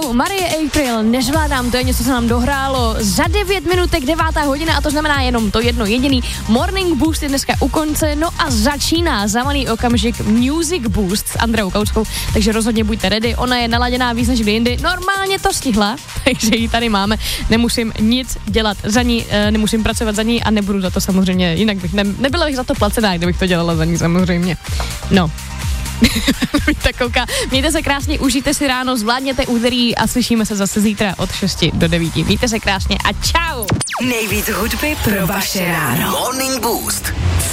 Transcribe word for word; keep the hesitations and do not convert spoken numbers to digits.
ránu, Marie April, Nezvládám, to je něco, co nám dohrálo za devět minutek, devátá hodina a to znamená jenom to jedno jediný. Morning Boost je dneska u konce, no a začíná za malý okamžik Music Boost s Andreou Kautskou, takže rozhodně buďte ready, ona je naladěná víc než kdy jindy, normálně to stihla, takže ji tady máme, nemusím nic dělat za ní, nemusím pracovat za ní a nebudu za to samozřejmě, jinak bych ne, nebyla bych za to placená, kdybych to dělala za ní samozřejmě. No. Tak kouká. Mějte se krásně, užijte si ráno, zvládněte úterý a slyšíme se zase zítra od šesti do devíti. Mějte se krásně a čau! Nejvíc hudby pro vaše ráno. Morning Boost.